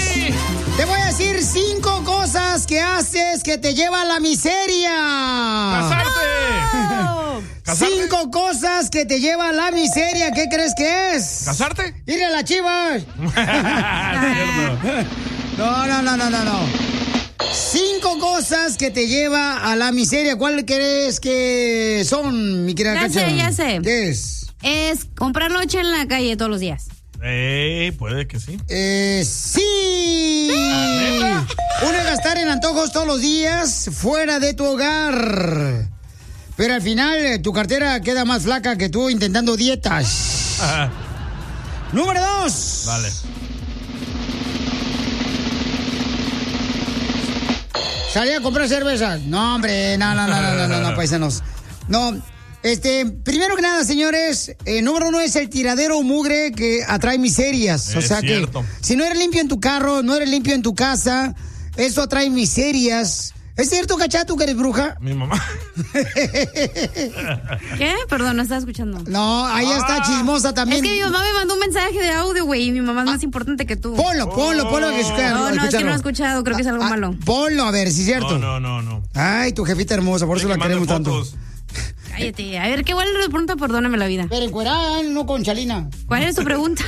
Te voy a decir 5 cosas que haces que te lleva a la miseria. ¡Casarte! 5 cosas que te lleva a la miseria. ¿Qué crees que es? ¿Casarte? ¡Ir a las Chivas! No. 5 cosas que te lleva a la miseria. ¿Cuál crees que son, mi querida Cacha? Ya sé. ¿Qué es? Es comprar noche en la calle todos los días. Puede que sí. Sí. Uno es gastar en antojos todos los días fuera de tu hogar. Pero al final tu cartera queda más flaca que tú intentando dietas. Número 2. Dale. Salí a comprar cerveza. No, hombre, no, paisanos. No, primero que nada, señores, número 1 es el tiradero mugre que atrae miserias. O sea cierto. que si no eres limpio en tu carro, no eres limpio en tu casa, eso atrae miserias. ¿Es cierto, Cachá, tú que eres bruja? Mi mamá. ¿Qué? Perdón, no estaba escuchando. No, ahí está chismosa también. Es que mi mamá me mandó un mensaje de audio, güey, y mi mamá es más importante que tú. Ponlo. Que No, es que no he escuchado, creo que es algo malo. Ponlo, a ver, si es cierto. No. Ay, tu jefita hermosa, por eso la queremos tanto. Cállate. A ver, ¿qué igual le pregunta? Perdóname la vida. Pero encuerada, no con chalina. ¿Cuál es tu pregunta?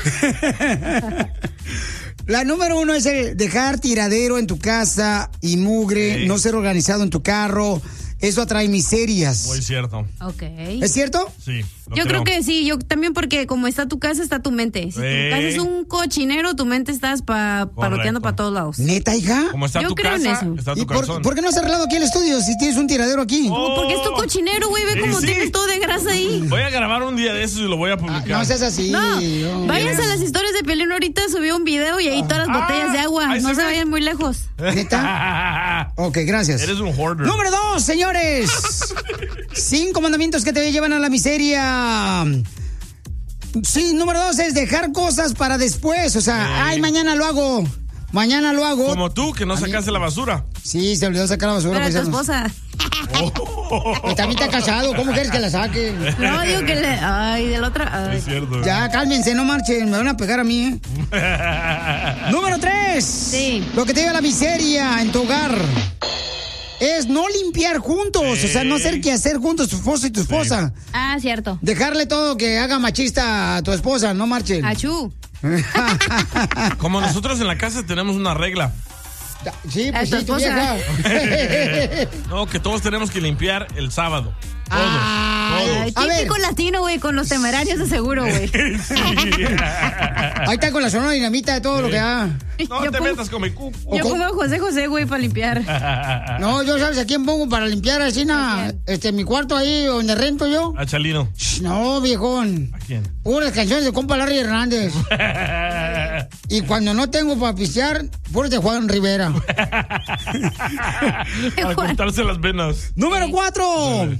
La número 1 es el dejar tiradero en tu casa y mugre, no ser organizado en tu carro. Eso atrae miserias. Muy cierto. Ok. ¿Es cierto? Sí. Yo creo que sí, yo también, porque como está tu casa, está tu mente. Si tu casa es un cochinero, tu mente estás paroteando para todos lados. ¿Neta, hija? Como está yo tu creo casa, en eso. está tu ¿Y calzón. por qué no has arreglado aquí el estudio si tienes un tiradero aquí? Porque es tu cochinero, güey, ve cómo tienes todo de grasa ahí. Voy a grabar un día de eso y lo voy a publicar. No seas así. No, váyanse a las historias de Piolín ahorita, subió un video y ahí todas las botellas de agua. No se vayan muy lejos. ¿Neta? Ok, gracias. Eres un hoarder. Número 2, señores. 5 mandamientos que te llevan a la miseria. Sí, número 2 es dejar cosas para después. O sea, mañana lo hago. Como tú, que no sacaste la basura. Sí, se olvidó sacar la basura. Pero tu esposa. Pues también está casado. ¿Cómo quieres que la saque? No, digo que le... Ay, del otro... Ay. Es cierto. Ya, cálmense, no marchen. Me van a pegar a mí, Número 3. Sí. Lo que te lleva a la miseria en tu hogar es no limpiar juntos. O sea, no hacer que hacer juntos tu esposo y tu esposa. Ah, cierto. Dejarle todo que haga machista a tu esposa, no marchen. Achú. Como nosotros en la casa tenemos una regla. Sí, pues tu sí, tu esposa. vieja. No, que todos tenemos que limpiar el sábado. Todos. Ay, típico latino, güey, con los temerarios de seguro, güey. Ahí está con la sonora dinamita de todo lo que da. No te metas con mi cuco. Yo pongo a José, güey, para limpiar. No, yo sabes a quién pongo para limpiar así mi cuarto ahí donde rento yo. A Chalino. No, viejón. ¿A quién? Puras canciones de compa Larry Hernández. Y cuando no tengo para pistear, puras de Juan Rivera. Para cortarse las venas. Número 4.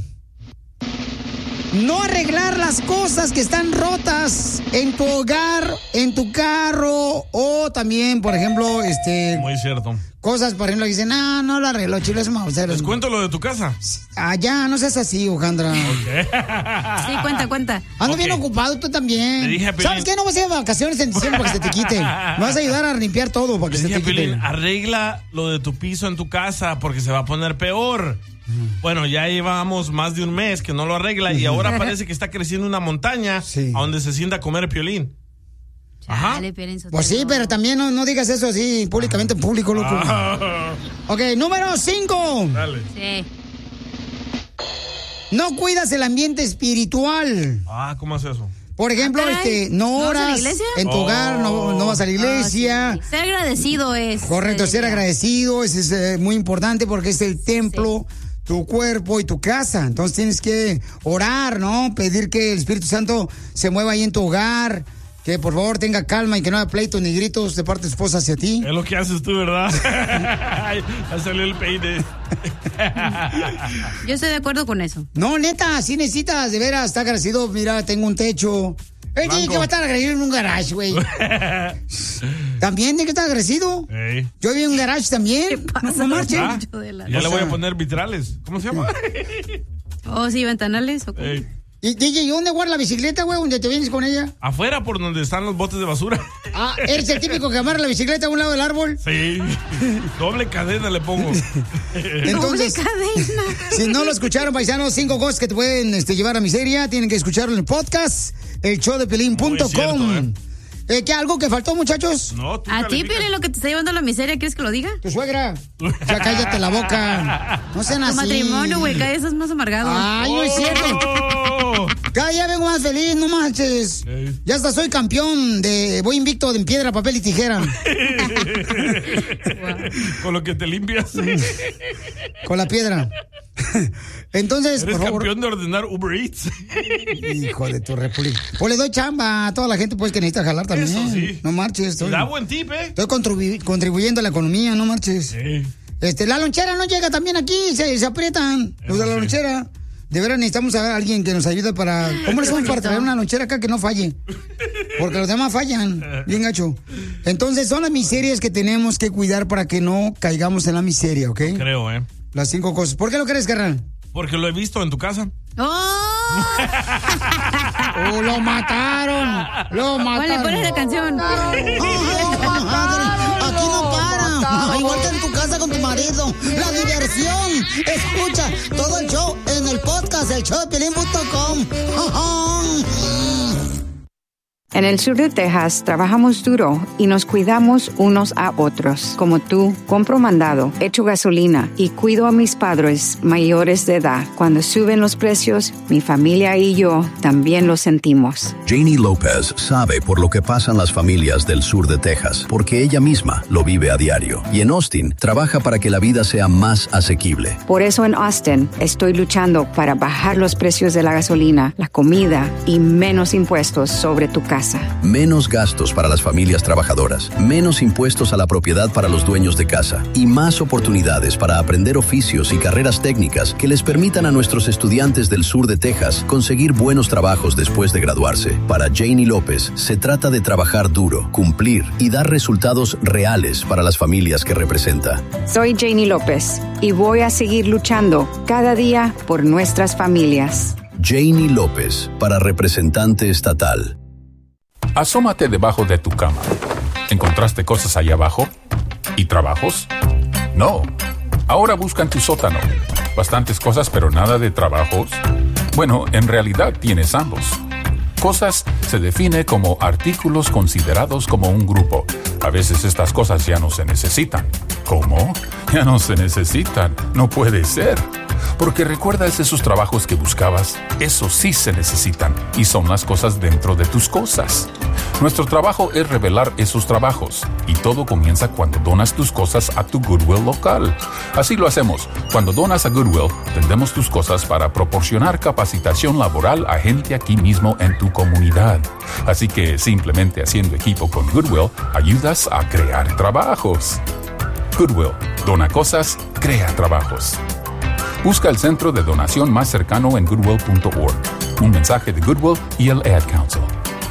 No arreglar las cosas que están rotas en tu hogar, en tu carro, o también, por ejemplo, Muy cierto. cosas, por ejemplo, que dicen, no lo arreglo, chile, es mausero. ¿Les cuento lo de tu casa? Ya, no seas así, Ojandra. Sí, cuenta. Ando bien ocupado, tú también. Le dije a Pelín- ¿Sabes qué? No vas a ir de vacaciones en diciembre para que se te quite. Me vas a ayudar a limpiar todo para que se te quite. Pelín, arregla lo de tu piso en tu casa porque se va a poner peor. Bueno, ya llevamos más de un mes que no lo arregla y ahora parece que está creciendo una montaña a donde se sienta a comer Piolín. Ajá. Dale, Piolín Sotelo. Pues sí, pero también no digas eso así públicamente en público, loco. Ok, número 5. Dale. Sí. No cuidas el ambiente espiritual. ¿Cómo es eso? Por ejemplo, caray. no ¿No vas a la oras iglesia? en tu hogar, no vas a la iglesia. Sí. Ser agradecido es. Correcto, ser agradecido es muy importante porque es el templo, tu cuerpo y tu casa. Entonces tienes que orar, ¿no? Pedir que el Espíritu Santo se mueva ahí en tu hogar, que por favor tenga calma y que no haya pleitos ni gritos de parte de tu esposa hacia ti. Es lo que haces tú, ¿verdad? Ya salió el peine. Yo estoy de acuerdo con eso. No, neta, sí necesitas de veras estar agradecido. Mira, tengo un techo. ¿Qué va a estar agradecido en un garage, güey? También tiene que estar agradecido. Ey. Yo vivo en un garage también. No marchen. Ya le voy a poner vitrales. ¿Cómo se llama? Oh, sí, ventanales. ¿O cómo? Ey. Y DJ, ¿y dónde guarda la bicicleta, güey? ¿Dónde te vienes con ella? Afuera, por donde están los botes de basura. Ah, ¿eres el típico que amarra la bicicleta a un lado del árbol? Sí. Doble cadena le pongo. Entonces, doble cadena. Si no lo escucharon, paisanos, 5 cosas que te pueden llevar a miseria, tienen que escucharlo en el podcast, elshowdepiolín.com. ¿Qué algo que faltó, muchachos? No, tú a ti, Piolín, lo que te está llevando a la miseria, ¿quieres que lo diga? Tu suegra. Ya cállate la boca. No sean así. Tu matrimonio, güey, cada vez es más amargado. Ay, no es cierto. Cada día vengo más feliz, no manches. Ya hasta soy campeón voy invicto en piedra, papel y tijera. Con lo que te limpias. Con la piedra. Entonces, ¿eres por favor, campeón de ordenar Uber Eats? Hijo de tu república. Pues le doy chamba a toda la gente pues que necesita jalar también. Eso sí. No marches. Da buen tip, Estoy contribuyendo a la economía, no marches. Sí. La lonchera no llega también aquí, se aprietan los de la lonchera. De veras necesitamos a alguien que nos ayude para... ¿Cómo les vamos para traer una lonchera acá que no falle? Porque los demás fallan, bien gacho. Entonces son las miserias que tenemos que cuidar para que no caigamos en la miseria, ¿ok? Creo, Las 5 cosas. ¿Por qué lo crees, carnal? Porque lo he visto en tu casa. ¡Oh! ¡Lo mataron! ¡Lo mataron! ¿Cuál le pones la canción? Aquí no para. Igual que en tu casa con tu marido. La diversión. Escucha todo el show en el podcast, elshowdepiolín.com. En el sur de Texas trabajamos duro y nos cuidamos unos a otros. Como tú, compro mandado, echo gasolina y cuido a mis padres mayores de edad. Cuando suben los precios, mi familia y yo también lo sentimos. Janie López sabe por lo que pasan las familias del sur de Texas, porque ella misma lo vive a diario. Y en Austin trabaja para que la vida sea más asequible. Por eso en Austin estoy luchando para bajar los precios de la gasolina, la comida y menos impuestos sobre tu casa. Menos gastos para las familias trabajadoras, menos impuestos a la propiedad para los dueños de casa y más oportunidades para aprender oficios y carreras técnicas que les permitan a nuestros estudiantes del sur de Texas conseguir buenos trabajos después de graduarse. Para Janie López, se trata de trabajar duro, cumplir y dar resultados reales para las familias que representa. Soy Janie López y voy a seguir luchando cada día por nuestras familias. Janie López, para representante estatal. Asómate debajo de tu cama. ¿Encontraste cosas allá abajo? ¿Y trabajos? No. Ahora busca en tu sótano. Bastantes cosas, pero nada de trabajos. Bueno, en realidad tienes ambos. Cosas se define como artículos considerados como un grupo. A veces estas cosas ya no se necesitan. ¿Cómo? Ya no se necesitan. No puede ser. Porque recuerdas esos trabajos que buscabas, esos sí se necesitan y son las cosas dentro de tus cosas. Nuestro trabajo es revelar esos trabajos y todo comienza cuando donas tus cosas a tu Goodwill local. Así lo hacemos. Cuando donas a Goodwill, vendemos tus cosas para proporcionar capacitación laboral a gente aquí mismo en tu comunidad. Así que simplemente haciendo equipo con Goodwill, ayudas a crear trabajos. Goodwill, dona cosas, crea trabajos. Busca el centro de donación más cercano en goodwill.org. Un mensaje de Goodwill y el Ad Council.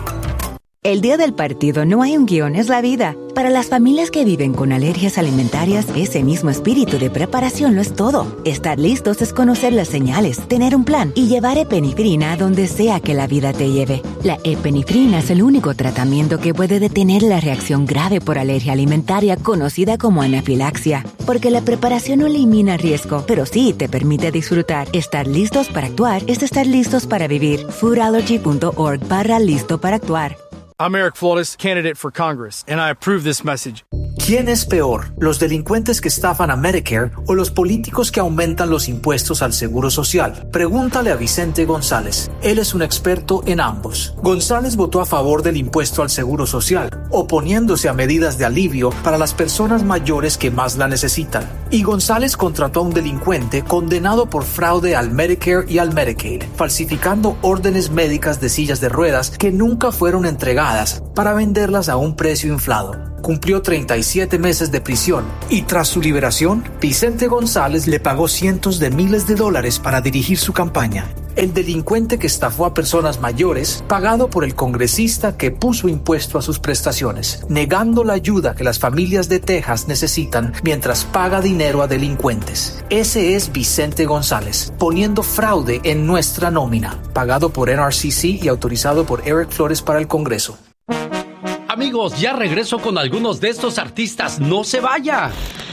El día del partido no hay un guión, es la vida. Para las familias que viven con alergias alimentarias, ese mismo espíritu de preparación lo es todo. Estar listos es conocer las señales, tener un plan y llevar epinefrina a donde sea que la vida te lleve. La epinefrina es el único tratamiento que puede detener la reacción grave por alergia alimentaria conocida como anafilaxia. Porque la preparación no elimina riesgo, pero sí te permite disfrutar. Estar listos para actuar es estar listos para vivir. foodallergy.org/listo para actuar. I'm Eric Flores, candidate for Congress, and I approve this message. ¿Quién es peor, los delincuentes que estafan a Medicare o los políticos que aumentan los impuestos al Seguro Social? Pregúntale a Vicente González. Él es un experto en ambos. González votó a favor del impuesto al Seguro Social, oponiéndose a medidas de alivio para las personas mayores que más la necesitan. Y González contrató a un delincuente condenado por fraude al Medicare y al Medicaid, falsificando órdenes médicas de sillas de ruedas que nunca fueron entregadas para venderlas a un precio inflado. cumplió 37 meses de prisión y tras su liberación, Vicente González le pagó cientos de miles de dólares para dirigir su campaña. El delincuente que estafó a personas mayores, pagado por el congresista que puso impuesto a sus prestaciones, negando la ayuda que las familias de Texas necesitan mientras paga dinero a delincuentes. Ese es Vicente González, poniendo fraude en nuestra nómina, pagado por NRCC y autorizado por Eric Flores para el Congreso. Amigos, ya regreso con algunos de estos artistas. ¡No se vaya!